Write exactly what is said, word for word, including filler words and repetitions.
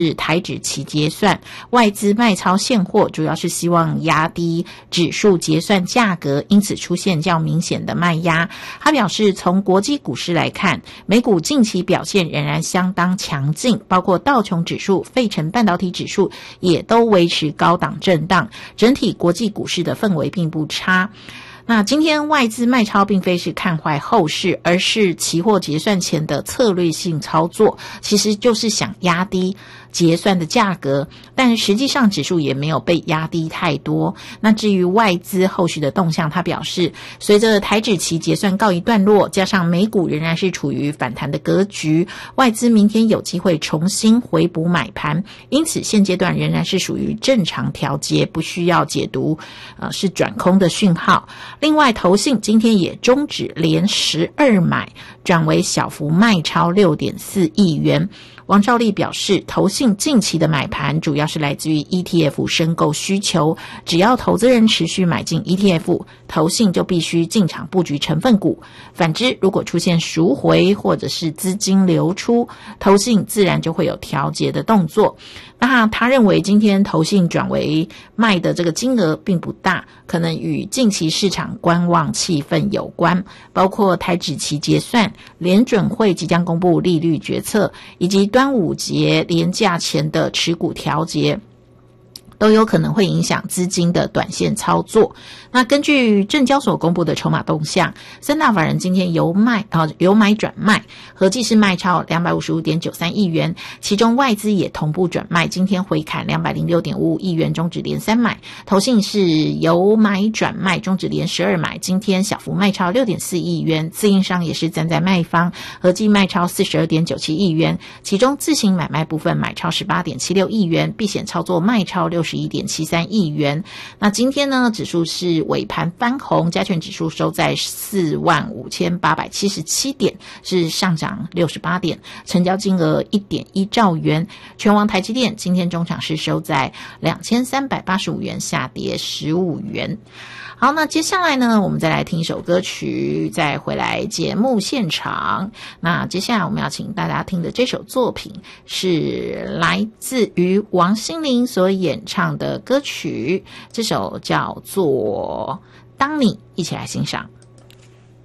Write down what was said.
是台指期结算，外资卖超现货，主要是希望压低指数结算价格，因此出现较明显的卖压。他表示，从国际股市来看，美股近期表现仍然相当强劲，包括道琼指数、费城半导体指数也都维持高档震荡，整体国际股市的氛围并不差。那今天外资卖超并非是看坏后市，而是期货结算前的策略性操作，其实就是想压低结算的价格，但实际上指数也没有被压低太多。那至于外资后续的动向，他表示，随着台指期结算告一段落，加上美股仍然是处于反弹的格局，外资明天有机会重新回补买盘，因此现阶段仍然是属于正常调节，不需要解读呃是转空的讯号。另外，投信今天也终止连十二买，转为小幅卖超 六点四亿元。王兆立表示，投信近期的买盘主要是来自于 E T F 申购需求，只要投资人持续买进 E T F， 投信就必须进场布局成分股。反之，如果出现赎回或者是资金流出，投信自然就会有调节的动作。那他认为今天投信转为卖的这个金额并不大，可能与近期市场观望气氛有关，包括台指期结算、联准会即将公布利率决策，以及端午节连假前的持股调节，都有可能会影响资金的短线操作。那根据证交所公布的筹码动向，三大法人今天由卖啊由买转卖，合计是卖超 两百五十五点九三亿元，其中外资也同步转卖，今天回砍 两百零六点五五亿元，终止连三买。投信是由买转卖，终止连十二买，今天小幅卖超 六点四亿元，自营商也是站在卖方，合计卖超 四十二点九七亿元，其中自行买卖部分买超 十八点七六亿元，避险操作卖超 六十一点七三亿元。那今天呢，指数是尾盘翻红，加权指数收在 四万五千八百七十七点，是上涨六十八点，成交金额 一点一兆元。全网台积电今天中场是收在两千三百八十五元，下跌十五元。好，那接下来呢，我们再来听一首歌曲，再回来节目现场。那接下来我们要请大家听的这首作品是来自于王心凌所演唱的歌曲，这首叫做《当你》，一起来欣赏。